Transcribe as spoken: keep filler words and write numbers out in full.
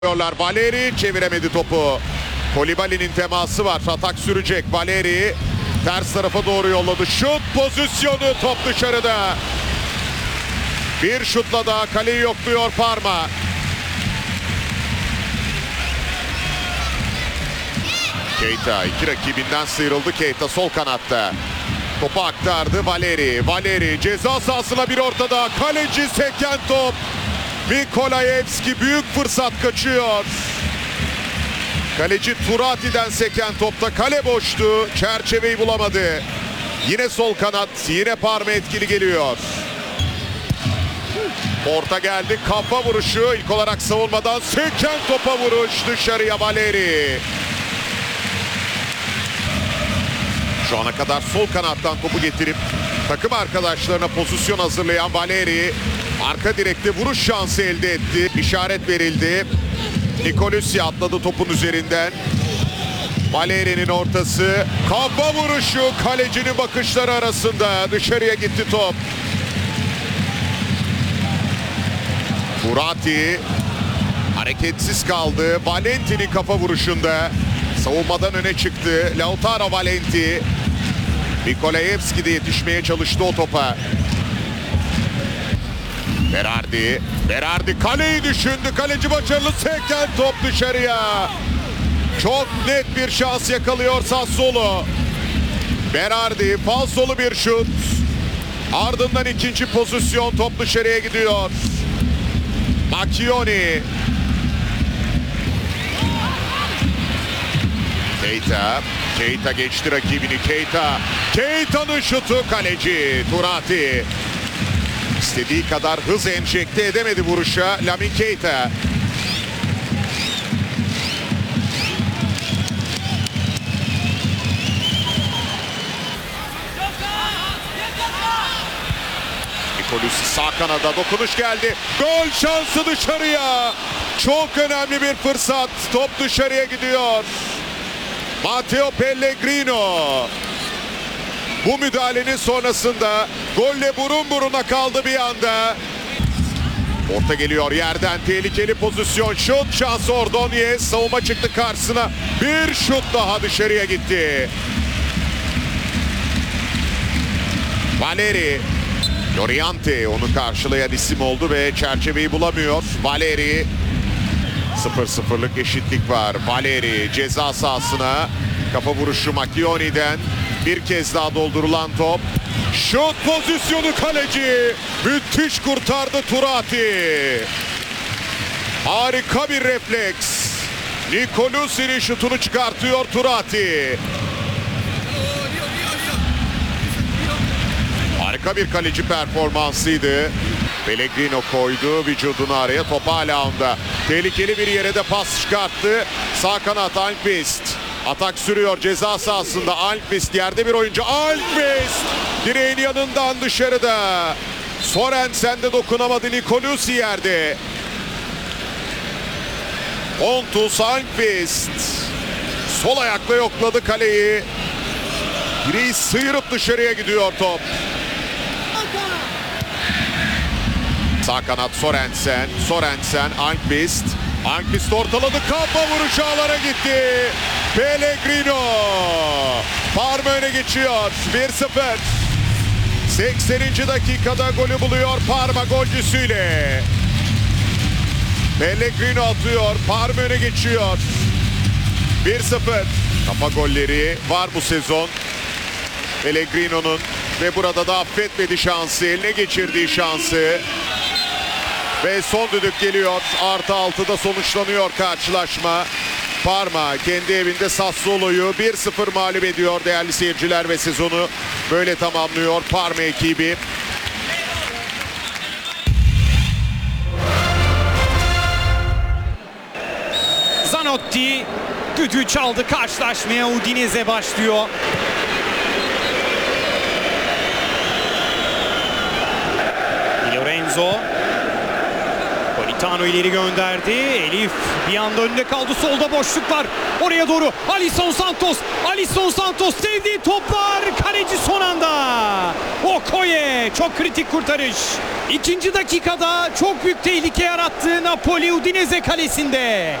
Valeri çeviremedi topu. Kolibali'nin teması var. Atak sürecek. Valeri ters tarafa doğru yolladı. Şut pozisyonu, top dışarıda. Bir şutla daha kaleyi yokluyor Parma. Keita iki rakibinden sıyrıldı. Keita sol kanatta. Topu aktardı Valeri. Valeri ceza sahasına bir ortada. Kaleci seken top. Nikolayevski büyük fırsat kaçıyor. Kaleci Turati'den seken topta kale boştu. Çerçeveyi bulamadı. Yine sol kanat. Yine Parma etkili geliyor. Orta geldi. Kafa vuruşu. İlk olarak savunmadan seken topa vuruş. Dışarıya Valeri. Şu ana kadar sol kanattan topu getirip takım arkadaşlarına pozisyon hazırlayan Valeri arka direkte vuruş şansı elde etti. İşaret verildi. Nicolussi atladı topun üzerinden. Valeri'nin ortası. Kafa vuruşu kalecinin bakışları arasında. Dışarıya gitti top. Turati hareketsiz kaldı. Valenti'nin kafa vuruşunda. Savunmadan öne çıktı. Lautaro Valenti. Nikolayevski de yetişmeye çalıştı o topa. Berardi. Berardi kaleyi düşündü. Kaleci başarılı, seken top dışarıya. Çok net bir şans yakalıyor Sassuolo. Berardi falsolu bir şut. Ardından ikinci pozisyon, top dışarıya gidiyor. Macchioni. Keita. Keita geçti rakibini. Keita. Keita'nın şutu, kaleci Turati. İstediği kadar hız enjekte edemedi vuruşa Lamine Keita. Nicolussi sağ kanada, dokunuş geldi. Gol şansı dışarıya. Çok önemli bir fırsat. Top dışarıya gidiyor. Matteo Pellegrino. Bu müdahalenin sonrasında golle burun buruna kaldı bir anda. Orta geliyor yerden, tehlikeli pozisyon, şut şansı Ordonez. Savunma çıktı karşısına, bir şut daha dışarıya gitti. Valeri. Loriante onu karşılayan isim oldu ve çerçeveyi bulamıyor. Valeri. sıfır sıfırlık eşitlik var. Valeri ceza sahasına. Kafa vuruşu Macchioni'den. Bir kez daha doldurulan top. Şut pozisyonu, kaleci. Müthiş kurtardı Turati. Harika bir refleks. Nicolussi'nin şutunu çıkartıyor Turati. Harika bir kaleci performansıydı. Pellegrino koydu vücudunu araya. Top hala onda. Tehlikeli bir yere de pas çıkarttı. Sağ kanat Almqvist. Atak sürüyor ceza sahasında. Almqvist yerde bir oyuncu. Almqvist direğin yanından dışarıda. Sorensen de dokunamadı. Nicolussi yerde. Pontus Almqvist sol ayakla yokladı kaleyi. Direği sıyırıp dışarıya gidiyor top. Sağ kanat Sorensen. Sorensen, Almqvist. Almqvist ortaladı. Kafa vuruşu ağlara gitti. Pellegrino. Parma öne geçiyor. bir sıfır. sekseninci dakikada golü buluyor Parma golcüsüyle. Pellegrino atıyor. Parma öne geçiyor. bir sıfır. Kafa golleri var bu sezon Pellegrino'nun ve burada da affetmedi şansı. Eline geçirdiği şansı. Ve son düdük geliyor. Artı altıda sonuçlanıyor karşılaşma. Parma kendi evinde Sassuolo'yu bir sıfır mağlup ediyor değerli seyirciler ve sezonu böyle tamamlıyor Parma ekibi. Zanotti düdüğü çaldı, karşılaşmaya Udinese başlıyor. Di Lorenzo. Politano ileri gönderdi. Elif bir anda önünde kaldı. Solda boşluk var. Oraya doğru Alisson Santos. Alisson Santos sevdiği toplar. Kaleci son anda. Okoye çok kritik kurtarış. İkinci dakikada çok büyük tehlike yarattı Napoli Udinese kalesinde.